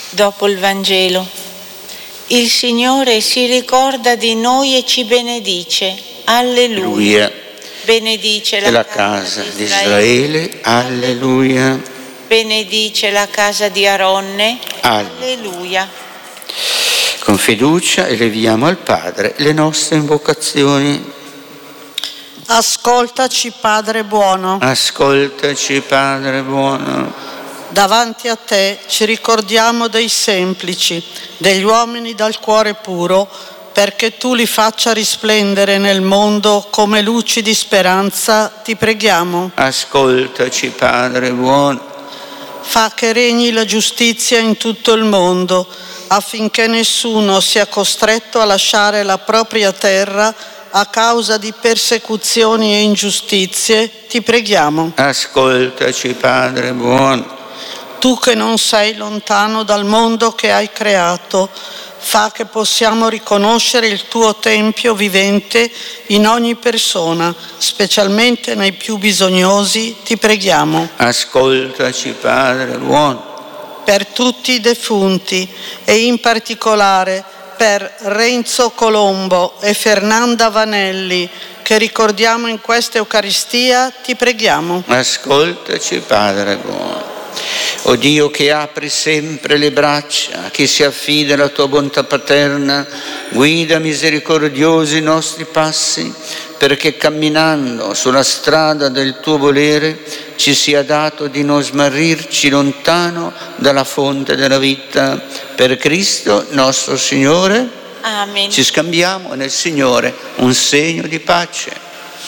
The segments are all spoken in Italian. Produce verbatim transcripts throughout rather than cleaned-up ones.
Dopo il Vangelo. Il Signore si ricorda di noi e ci benedice. Alleluia. Alleluia. Benedice E la la casa di Israele. Alleluia. Benedice la casa di Aronne. Alleluia. Alleluia. Con fiducia eleviamo al Padre le nostre invocazioni. Ascoltaci, Padre buono. Ascoltaci, Padre buono. Davanti a te ci ricordiamo dei semplici, degli uomini dal cuore puro, perché tu li faccia risplendere nel mondo come luci di speranza, ti preghiamo. Ascoltaci, Padre buono. Fa che regni la giustizia in tutto il mondo, affinché nessuno sia costretto a lasciare la propria terra a causa di persecuzioni e ingiustizie, ti preghiamo. Ascoltaci, Padre buono. Tu che non sei lontano dal mondo che hai creato, fa che possiamo riconoscere il tuo Tempio vivente in ogni persona, specialmente nei più bisognosi, ti preghiamo. Ascoltaci, Padre buono. Per tutti i defunti e in particolare per Renzo Colombo e Fernanda Vanelli, che ricordiamo in questa Eucaristia, ti preghiamo. Ascoltaci, Padre buono. O Dio che apri sempre le braccia a chi si affida alla tua bontà paterna, guida misericordiosi i nostri passi, perché camminando sulla strada del tuo volere ci sia dato di non smarrirci lontano dalla fonte della vita. Per Cristo nostro Signore. Amen. Ci scambiamo nel Signore un segno di pace.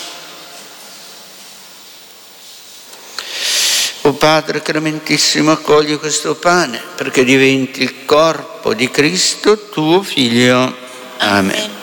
O Padre clementissimo, accogli questo pane perché diventi il corpo di Cristo, tuo Figlio. Amen. Amen.